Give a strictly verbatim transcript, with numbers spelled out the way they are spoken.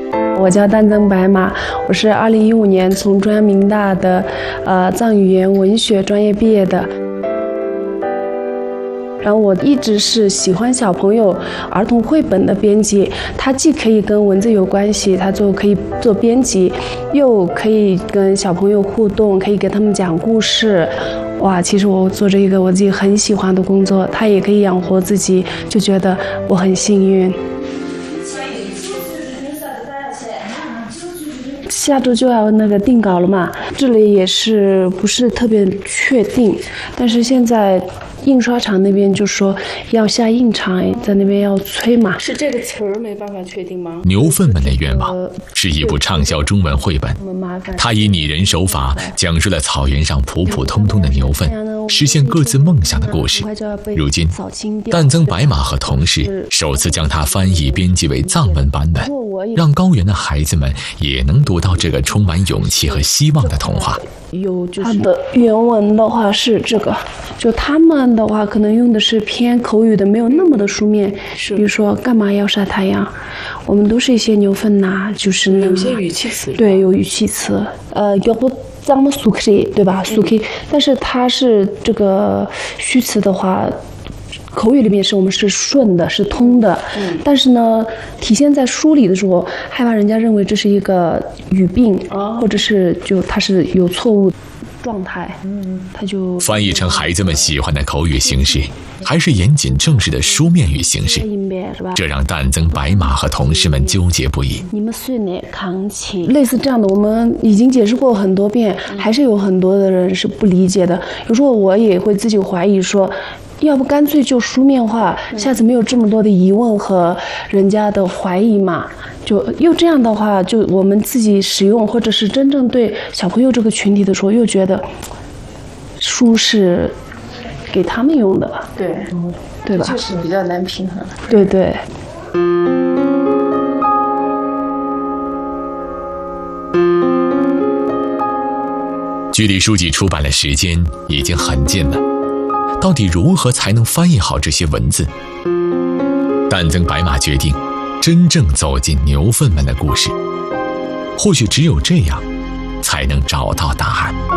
我叫丹增白马，我是二零一五年从中央民大的呃藏语言文学专业毕业的。然后我一直是喜欢小朋友儿童绘本的编辑，它既可以跟文字有关系，它就可以做编辑，又可以跟小朋友互动，可以给他们讲故事。哇，其实我做这个我自己很喜欢的工作，它也可以养活自己，就觉得我很幸运。下周就要那个定稿了嘛，这里也是不是特别确定，但是现在印刷厂那边就说要下印厂，在那边要催嘛。是这个词儿没办法确定吗？ 牛粪们的愿望是一部畅销中文绘本，它以拟人手法讲述了草原上普普通通的牛粪实现各自梦想的故事。如今，丹增白马和同事首次将它翻译编辑为藏文版本，让高原的孩子们也能读到这个充满勇气和希望的童话。 有就是它的原文的话是这个，就他们的话可能用的是偏口语的，没有那么的书面。比如说干嘛要晒太阳，我们都是一些牛粪呐，就是有些语气词。 对，有语气词。呃，要不咱们苏克对吧？苏克，但是它是这个虚词的话。口语里面是我们是顺的，是通的，嗯、但是呢，体现在书里的时候，害怕人家认为这是一个语病，哦、或者是就它是有错误状态，嗯，他就翻译成孩子们喜欢的口语形式，还是严谨正式的书面语形式，这让丹增白马和同事们纠结不已。 你们睡哪扛起？类似这样的，我们已经解释过很多遍，还是有很多的人是不理解的。有时候我也会自己怀疑说。要不干脆就书面化，下次没有这么多的疑问和人家的怀疑嘛？就又这样的话，就我们自己使用或者是真正对小朋友这个群体的时候，又觉得书是给他们用的吧？ 对， 对吧？ 确实比较难平衡。 对对。 距离书籍出版的时间已经很近了。到底如何才能翻译好这些文字？丹增白马决定真正走进牛粪们的故事，或许只有这样才能找到答案。